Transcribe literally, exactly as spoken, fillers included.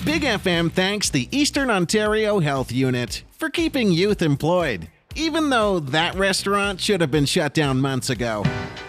Big F M thanks the Eastern Ontario Health Unit for keeping youth employed, even though that restaurant should have been shut down months ago.